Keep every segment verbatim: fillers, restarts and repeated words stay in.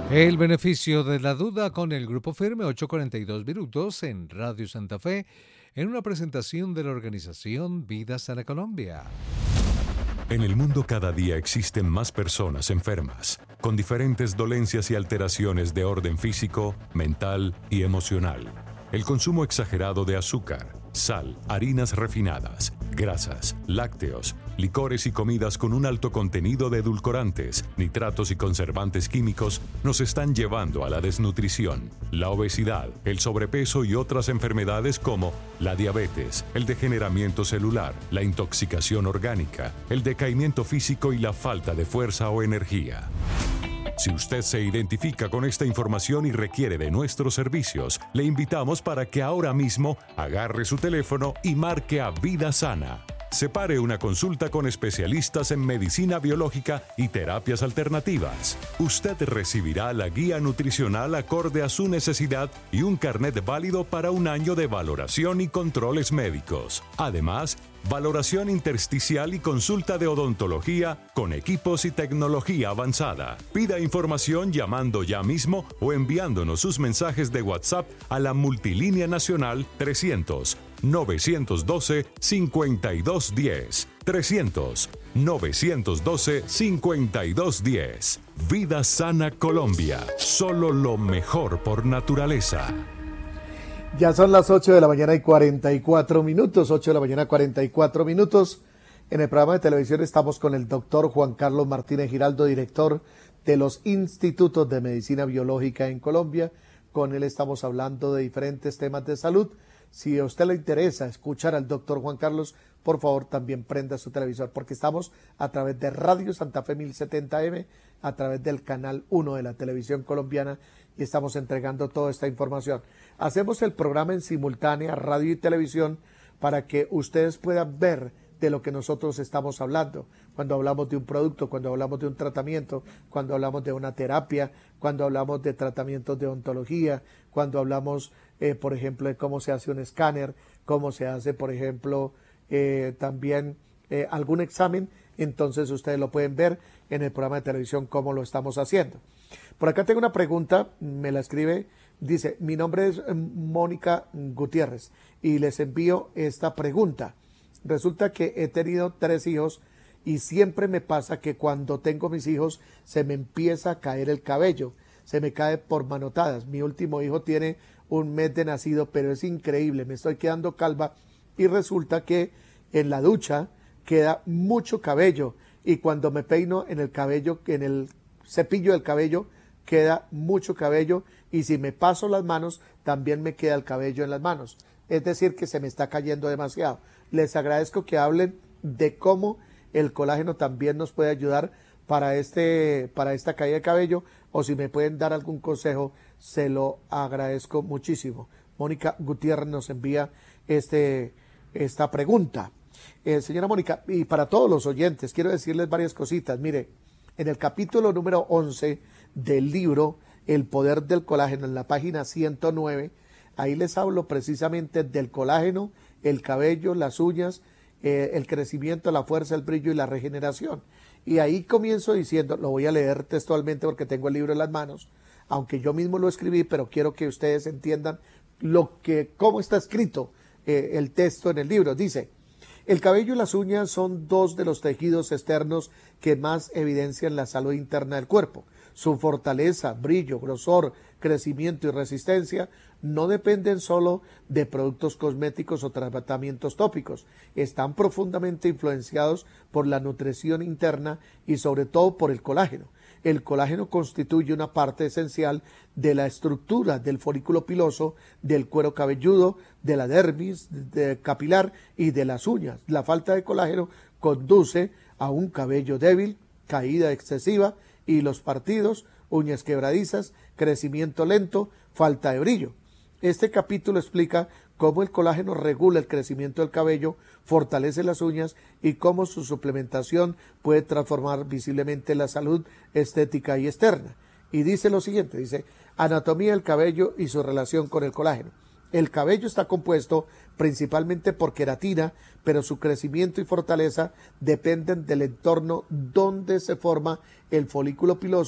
El beneficio de la duda con el Grupo Firme, ocho cuarenta y dos minutos en Radio Santa Fe, en una presentación de la organización Vida Sana Colombia. En el mundo cada día existen más personas enfermas, con diferentes dolencias y alteraciones de orden físico, mental y emocional. El consumo exagerado de azúcar, sal, harinas refinadas, grasas, lácteos, licores y comidas con un alto contenido de edulcorantes, nitratos y conservantes químicos nos están llevando a la desnutrición, la obesidad, el sobrepeso y otras enfermedades como la diabetes, el degeneramiento celular, la intoxicación orgánica, el decaimiento físico y la falta de fuerza o energía. Si usted se identifica con esta información y requiere de nuestros servicios, le invitamos para que ahora mismo agarre su teléfono y marque a Vida Sana. Separe una consulta con especialistas en medicina biológica y terapias alternativas. Usted recibirá la guía nutricional acorde a su necesidad y un carnet válido para un año de valoración y controles médicos. Además, valoración intersticial y consulta de odontología con equipos y tecnología avanzada. Pida información llamando ya mismo o enviándonos sus mensajes de WhatsApp a la multilínea nacional trescientos, novecientos doce, cincuenta y dos diez. trescientos, novecientos doce, cincuenta y dos diez. Vida Sana Colombia. Solo lo mejor por naturaleza. Ya son las ocho de la mañana y cuarenta y cuatro minutos, ocho de la mañana cuarenta y cuatro minutos. En el programa de televisión estamos con el doctor Juan Carlos Martínez Giraldo, director de los Institutos de Medicina Biológica en Colombia. Con él estamos hablando de diferentes temas de salud. Si a usted le interesa escuchar al doctor Juan Carlos, por favor también prenda su televisor, porque estamos a través de Radio Santa Fe mil setenta eme, a través del canal uno de la televisión colombiana, y estamos entregando toda esta información. Hacemos el programa en simultánea, radio y televisión, para que ustedes puedan ver de lo que nosotros estamos hablando. Cuando hablamos de un producto, cuando hablamos de un tratamiento, cuando hablamos de una terapia, cuando hablamos de tratamientos de odontología, cuando hablamos, eh, por ejemplo, de cómo se hace un escáner, cómo se hace, por ejemplo, eh, también eh, algún examen, entonces ustedes lo pueden ver en el programa de televisión cómo lo estamos haciendo. Por acá tengo una pregunta, me la escribe, dice, mi nombre es Mónica Gutiérrez y les envío esta pregunta. Resulta que he tenido tres hijos y siempre me pasa que cuando tengo mis hijos se me empieza a caer el cabello, se me cae por manotadas. Mi último hijo tiene un mes de nacido, pero es increíble, me estoy quedando calva y resulta que en la ducha queda mucho cabello y cuando me peino en el cabello, en el cepillo del cabello, queda mucho cabello y si me paso las manos también me queda el cabello en las manos, es decir que se me está cayendo demasiado. Les agradezco que hablen de cómo el colágeno también nos puede ayudar para este para esta caída de cabello, o si me pueden dar algún consejo, se lo agradezco muchísimo. Mónica Gutiérrez nos envía este esta pregunta. Eh, señora Mónica, y para todos los oyentes, quiero decirles varias cositas. Mire, en el capítulo número once del libro El Poder del Colágeno, en la página ciento nueve, ahí les hablo precisamente del colágeno, el cabello, las uñas, eh, el crecimiento, la fuerza, el brillo y la regeneración. Y ahí comienzo diciendo, lo voy a leer textualmente porque tengo el libro en las manos, aunque yo mismo lo escribí, pero quiero que ustedes entiendan lo que, cómo está escrito eh, el texto en el libro. Dice, el cabello y las uñas son dos de los tejidos externos que más evidencian la salud interna del cuerpo. Su fortaleza, brillo, grosor, crecimiento y resistencia no dependen solo de productos cosméticos o tratamientos tópicos, están profundamente influenciados por la nutrición interna y sobre todo por el colágeno. El colágeno constituye una parte esencial de la estructura del folículo piloso, del cuero cabelludo, de la dermis de capilar y de las uñas. La falta de colágeno conduce a un cabello débil, caída excesiva, hilos partidos, uñas quebradizas, crecimiento lento, falta de brillo. Este capítulo explica cómo el colágeno regula el crecimiento del cabello, fortalece las uñas y cómo su suplementación puede transformar visiblemente la salud estética y externa. Y dice lo siguiente, dice, anatomía del cabello y su relación con el colágeno. El cabello está compuesto principalmente por queratina, pero su crecimiento y fortaleza dependen del entorno donde se forma el folículo piloso,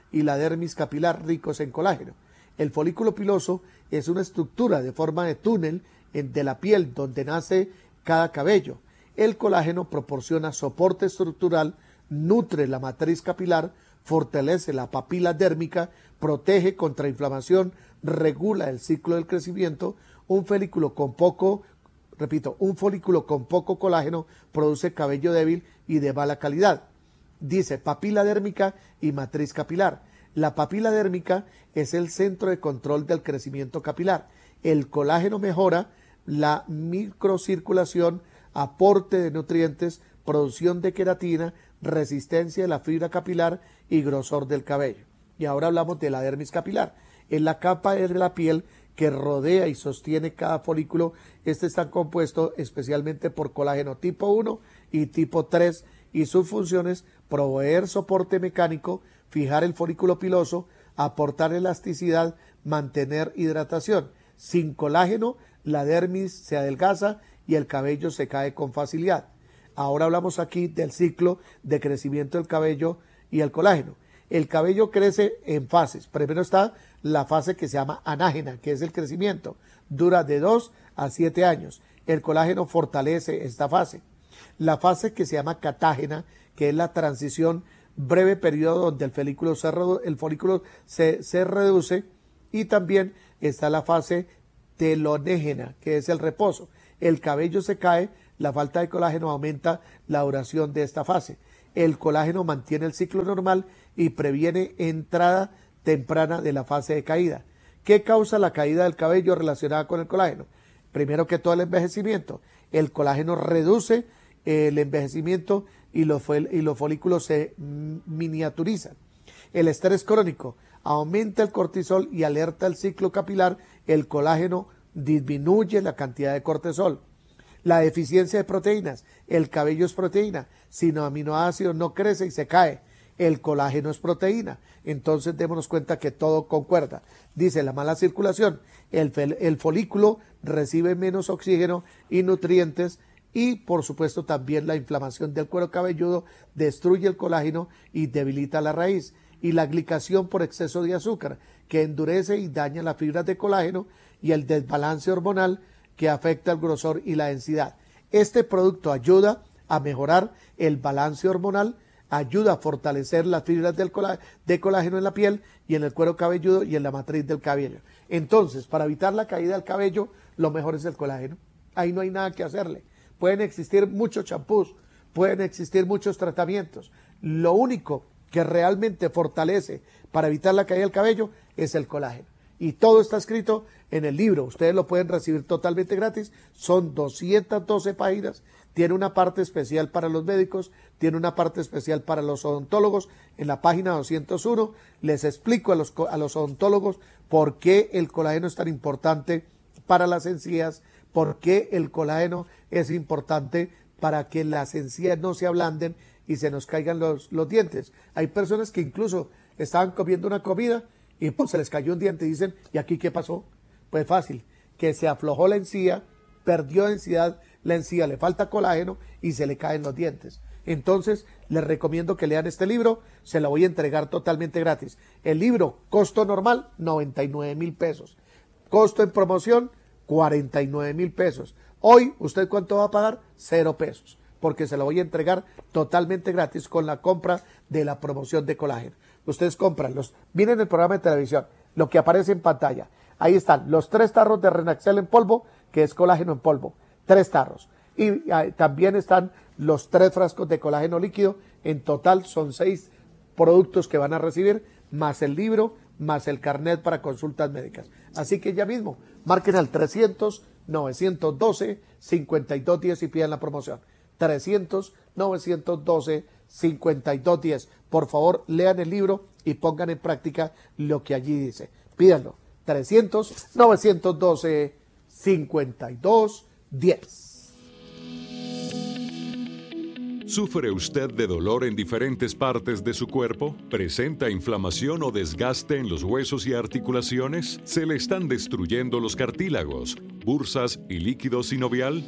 y la dermis capilar ricos en colágeno. El folículo piloso es una estructura de forma de túnel de la piel donde nace cada cabello. El colágeno proporciona soporte estructural, nutre la matriz capilar, fortalece la papila dérmica, protege contra inflamación, regula el ciclo del crecimiento. Un folículo con poco, repito, un folículo con poco colágeno produce cabello débil y de mala calidad. Dice papila dérmica y matriz capilar. La papila dérmica es el centro de control del crecimiento capilar. El colágeno mejora la microcirculación, aporte de nutrientes, producción de queratina, resistencia de la fibra capilar y grosor del cabello. Y ahora hablamos de la dermis capilar. En la capa de la piel que rodea y sostiene cada folículo, este está compuesto especialmente por colágeno tipo uno y tipo tres, y sus funciones: proveer soporte mecánico, fijar el folículo piloso, aportar elasticidad, mantener hidratación. Sin colágeno, la dermis se adelgaza y el cabello se cae con facilidad. Ahora hablamos aquí del ciclo de crecimiento del cabello y el colágeno. El cabello crece en fases. Primero está la fase que se llama anágena, que es el crecimiento. Dura de dos a siete años. El colágeno fortalece esta fase. La fase que se llama catágena, que es la transición, breve periodo donde el folículo se, redu el folículo se, se reduce. Y también está la fase telonégena, que es el reposo. El cabello se cae, la falta de colágeno aumenta la duración de esta fase. El colágeno mantiene el ciclo normal y previene entrada temprana de la fase de caída. ¿Qué causa la caída del cabello relacionada con el colágeno? Primero que todo, el envejecimiento. El colágeno reduce el envejecimiento y los, y los folículos se miniaturizan. El estrés crónico aumenta el cortisol y alerta el ciclo capilar. El colágeno disminuye la cantidad de cortisol. La deficiencia de proteínas. El cabello es proteína. Sin aminoácidos no crece y se cae. El colágeno es proteína. Entonces démonos cuenta que todo concuerda. Dice la mala circulación. El, el folículo recibe menos oxígeno y nutrientes, y por supuesto también la inflamación del cuero cabelludo destruye el colágeno y debilita la raíz. Y la glicación por exceso de azúcar, que endurece y daña las fibras de colágeno, y el desbalance hormonal, que afecta el grosor y la densidad. Este producto ayuda a mejorar el balance hormonal, ayuda a fortalecer las fibras del colá de colágeno en la piel y en el cuero cabelludo y en la matriz del cabello. Entonces, para evitar la caída del cabello, lo mejor es el colágeno. Ahí no hay nada que hacerle. Pueden existir muchos champús, pueden existir muchos tratamientos. Lo único que realmente fortalece para evitar la caída del cabello es el colágeno. Y todo está escrito en el libro. Ustedes lo pueden recibir totalmente gratis. Son doscientas doce páginas. Tiene una parte especial para los médicos, tiene una parte especial para los odontólogos. En la página doscientos uno les explico a los, a los odontólogos por qué el colágeno es tan importante para las encías, por qué el colágeno es importante para que las encías no se ablanden y se nos caigan los, los dientes. Hay personas que incluso estaban comiendo una comida y pues, se les cayó un diente y dicen, ¿y aquí qué pasó? Pues fácil, que se aflojó la encía, perdió densidad, la encía le falta colágeno y se le caen los dientes. Entonces, les recomiendo que lean este libro, se lo voy a entregar totalmente gratis. El libro, costo normal, noventa y nueve mil pesos. Costo en promoción, cuarenta y nueve mil pesos. Hoy, ¿usted cuánto va a pagar? Cero pesos, porque se lo voy a entregar totalmente gratis con la compra de la promoción de colágeno. Ustedes compran, los, miren el programa de televisión, lo que aparece en pantalla. Ahí están los tres tarros de Renaxel en polvo, que es colágeno en polvo. Tres tarros. Y ah, también están los tres frascos de colágeno líquido. En total son seis productos que van a recibir, más el libro, más el carnet para consultas médicas. Así que ya mismo, marquen al trescientos, novecientos doce, cincuenta y dos diez y pidan la promoción. trescientos, novecientos doce, cincuenta y dos diez. Por favor, lean el libro y pongan en práctica lo que allí dice. Pídanlo. trescientos, novecientos doce, cincuenta y dos diez. ¿Sufre usted de dolor en diferentes partes de su cuerpo? ¿Presenta inflamación o desgaste en los huesos y articulaciones? ¿Se le están destruyendo los cartílagos, bursas y líquido sinovial?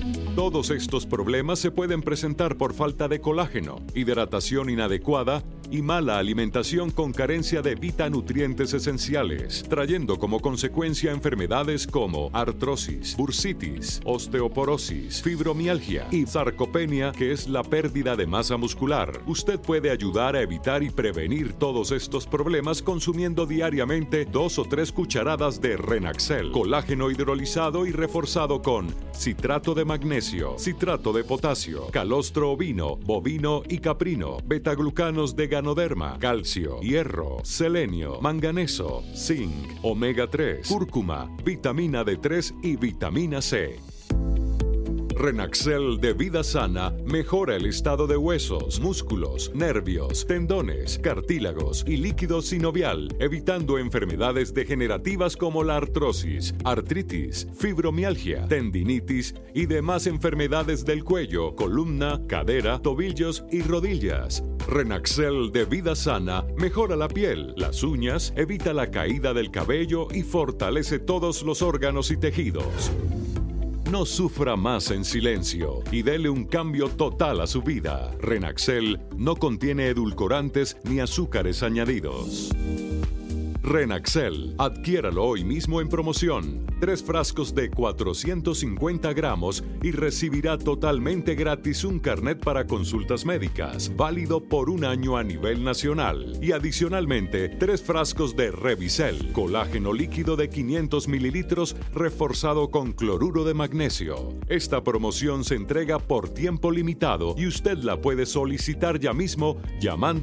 Todos estos problemas se pueden presentar por falta de colágeno, hidratación inadecuada y mala alimentación con carencia de vitanutrientes esenciales, trayendo como consecuencia enfermedades como artrosis, bursitis, osteoporosis, fibromialgia y sarcopenia, que es la pérdida de masa muscular. Usted puede ayudar a evitar y prevenir todos estos problemas consumiendo diariamente dos o tres cucharadas de Renaxel, colágeno hidrolizado y reforzado con citrato de magnesio, citrato de potasio, calostro ovino, bovino y caprino, betaglucanos de ganoderma, calcio, hierro, selenio, manganeso, zinc, omega tres, cúrcuma, vitamina D tres y vitamina C. Renaxel de Vida Sana mejora el estado de huesos, músculos, nervios, tendones, cartílagos y líquido sinovial, evitando enfermedades degenerativas como la artrosis, artritis, fibromialgia, tendinitis y demás enfermedades del cuello, columna, cadera, tobillos y rodillas. Renaxel de Vida Sana mejora la piel, las uñas, evita la caída del cabello y fortalece todos los órganos y tejidos. No sufra más en silencio y dele un cambio total a su vida. Renaxel no contiene edulcorantes ni azúcares añadidos. Renaxel, adquiéralo hoy mismo en promoción. Tres frascos de cuatrocientos cincuenta gramos y recibirá totalmente gratis un carnet para consultas médicas, válido por un año a nivel nacional. Y adicionalmente, tres frascos de Revisel, colágeno líquido de quinientos mililitros reforzado con cloruro de magnesio. Esta promoción se entrega por tiempo limitado y usted la puede solicitar ya mismo llamando